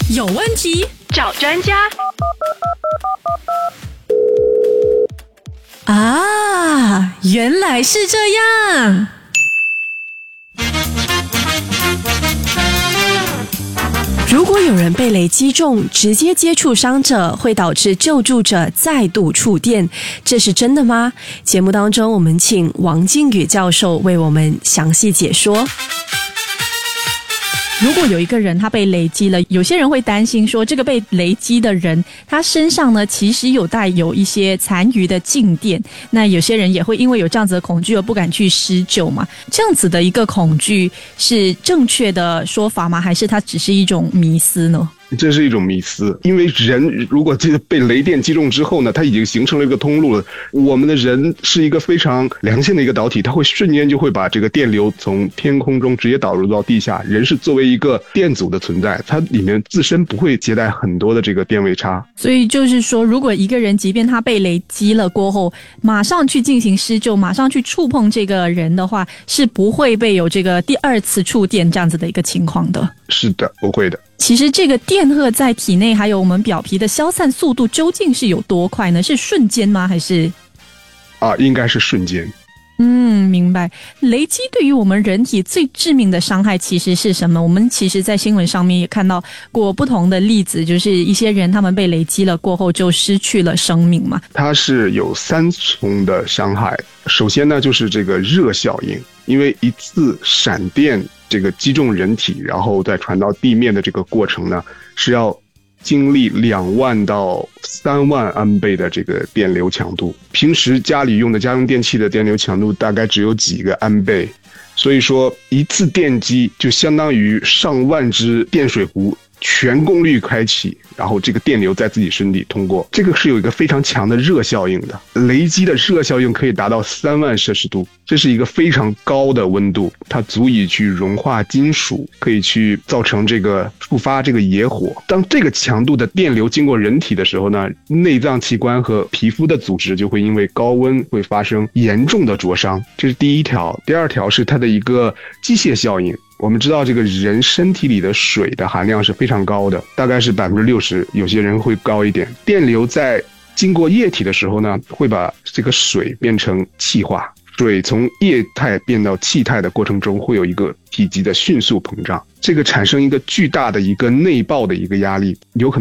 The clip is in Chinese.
有问题找专家。啊，原来是这样。如果有人被雷击中，直接接触伤者会导致救助者再度触电，这是真的吗？节目当中我们请王靖宇教授为我们详细解说。 如果有一个人他被雷击了，有些人会担心说这个被雷击的人他身上呢其实带有一些残余的静电，那有些人也会因为有这样子的恐惧而不敢去施救嘛。这样子的一个恐惧是正确的说法吗？还是它只是一种迷思呢？ 这是一种迷思，因为人如果被雷电击中之后呢，它已经形成了一个通路了。我们的人是一个非常良性的一个导体，它会瞬间就会把这个电流从天空中直接导入到地下。人是作为一个电阻的存在，它里面自身不会携带很多的这个电位差。 所以就是说，如果一个人即便他被雷击了过后，马上去进行施救，马上去触碰这个人的话，是不会被有这个第二次触电这样子的一个情况的。 是的，不会的。 其实这个电荷在体内还有我们表皮的消散速度究竟是有多快呢？是瞬间吗？还是应该是瞬间。 明白。雷击对于我们人体最致命的伤害其实是什么？我们其实在新闻上面也看到过不同的例子，就是一些人他们被雷击了过后就失去了生命嘛。 它是有3重的伤害。首先呢，就是这个热效应，因为一次闪电这个击中人体，然后再传到地面的这个过程呢，是要经历2万到3万安倍的这个电流强度。平时家里用的家用电器的电流强度大概只有几个安倍，所以说一次电击就相当于上万只电水壶全功率开启，然后这个电流在自己身体通过，这个是有一个非常强的热效应的。雷击的热效应可以达到3万摄氏度，这是一个非常高的温度，它足以去融化金属，可以去造成这个触发这个野火。当这个强度的电流经过人体的时候呢，内脏器官和皮肤的组织就会因为高温会发生严重的灼伤，这是第一条。第二条是它的一个机械效应。我们知道这个人身体里的水的含量是非常高的，大概是 60%， 有些人会高一点。电流在经过液体的时候呢，会把这个水变成气化。水从液态变到气态的过程中，会有一个体积的迅速膨胀，这个产生一个巨大的一个内爆的一个压力，有可能